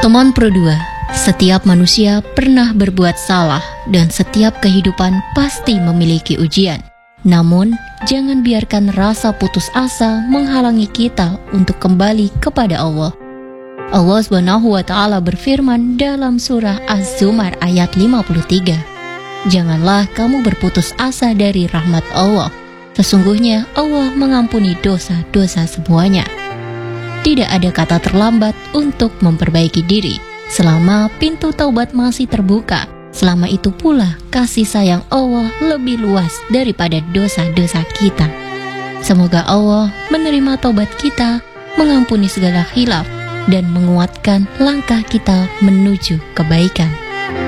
Teman Pro 2, setiap manusia pernah berbuat salah dan setiap kehidupan pasti memiliki ujian. Namun, jangan biarkan rasa putus asa menghalangi kita untuk kembali kepada Allah. Allah SWT berfirman dalam surah Az-Zumar ayat 53, "Janganlah kamu berputus asa dari rahmat Allah. Sesungguhnya Allah mengampuni dosa-dosa semuanya." Tidak ada kata terlambat untuk memperbaiki diri. Selama pintu taubat masih terbuka, selama itu pula kasih sayang Allah lebih luas daripada dosa-dosa kita. Semoga Allah menerima taubat kita, mengampuni segala khilaf, dan menguatkan langkah kita menuju kebaikan.